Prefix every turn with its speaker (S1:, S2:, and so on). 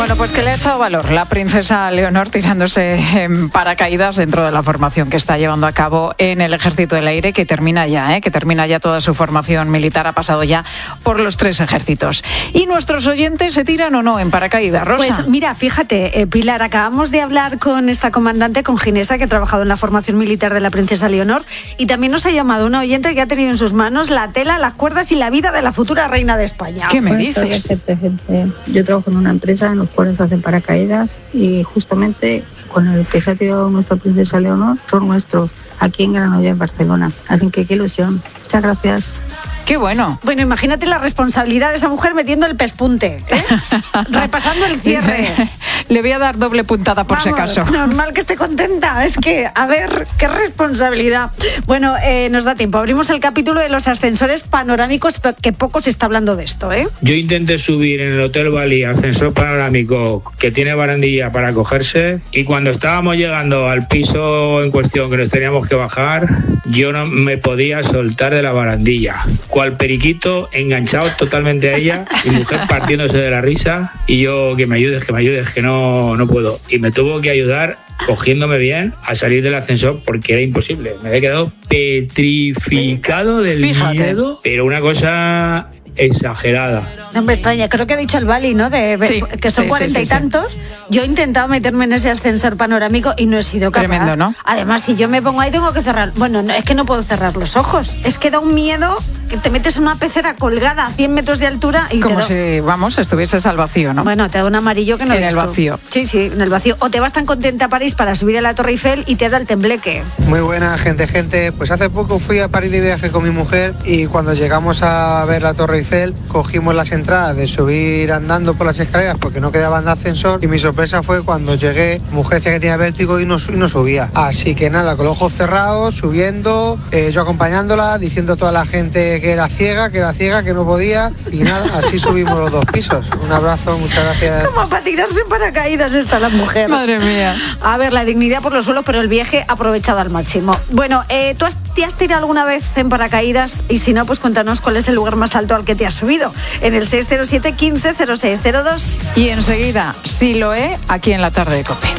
S1: Bueno, pues que le ha echado valor la princesa Leonor tirándose en paracaídas dentro de la formación que está llevando a cabo en el Ejército del Aire, que termina ya toda su formación militar, ha pasado ya por los 3 ejércitos. ¿Y nuestros oyentes se tiran o no en paracaídas, Rosa?
S2: Pues mira, fíjate, Pilar, acabamos de hablar con esta comandante, con Ginesa, que ha trabajado en la formación militar de la princesa Leonor, y también nos ha llamado una oyente que ha tenido en sus manos la tela, las cuerdas y la vida de la futura reina de España.
S1: ¿Qué me dices?
S3: Gente. Yo trabajo en una empresa en los cuales hacen paracaídas y justamente con el que se ha tirado nuestra princesa Leonor son nuestros, aquí en Granollers, en Barcelona. Así que qué ilusión. Muchas gracias.
S1: ¡Qué bueno!
S2: Bueno, imagínate la responsabilidad de esa mujer metiendo el pespunte, repasando el cierre.
S1: Le voy a dar doble puntada por si acaso.
S2: Normal que esté contenta. Es que, a ver, qué responsabilidad. Bueno, nos da tiempo. Abrimos el capítulo de los ascensores panorámicos, que poco se está hablando de esto, ¿eh?
S4: Yo intenté subir en el Hotel Bali ascensor panorámico que tiene barandilla para cogerse, y cuando estábamos llegando al piso en cuestión que nos teníamos que bajar, yo no me podía soltar de la barandilla. Cual periquito, enganchado totalmente a ella, mi mujer partiéndose de la risa, y yo, que me ayudes, que no puedo. Y me tuvo que ayudar cogiéndome bien a salir del ascensor porque era imposible. Me había quedado petrificado del miedo, pero una cosa exagerada.
S2: No me extraña, creo que ha dicho el Bali, ¿no? Que son 40 y tantos. Yo he intentado meterme en ese ascensor panorámico y no he sido capaz.
S1: Tremendo, ¿no?
S2: Además, si yo me pongo ahí tengo que cerrar. Bueno, no, es que no puedo cerrar los ojos. Es que da un miedo que te metes en una pecera colgada a 100 metros de altura y
S1: como si, estuvieses al vacío, ¿no?
S2: Bueno, te da un amarillo que no
S1: en el vacío.
S2: Sí, en el vacío. O te vas tan contenta a París para subir a la Torre Eiffel y te da el tembleque.
S5: Muy buena, gente. Pues hace poco fui a París de viaje con mi mujer y cuando llegamos a ver la Torre Eiffel cogimos las entradas de subir andando por las escaleras porque no quedaban de ascensor, y mi sorpresa fue cuando llegué, mujer decía que tenía vértigo y no subía. Así que nada, con los ojos cerrados, subiendo, yo acompañándola, diciendo a toda la gente que era ciega, que no podía, y nada, así subimos los 2 pisos. Un abrazo, muchas gracias.
S2: Como para tirarse en paracaídas está la mujer.
S1: Madre mía.
S2: A ver, la dignidad por los suelos, pero el viaje aprovechado al máximo. Bueno, ¿tú te has tirado alguna vez en paracaídas? Y si no, pues cuéntanos cuál es el lugar más alto al que te has subido en el 607 15 06 02.
S1: Y enseguida, si lo he, aquí en la tarde de COPE.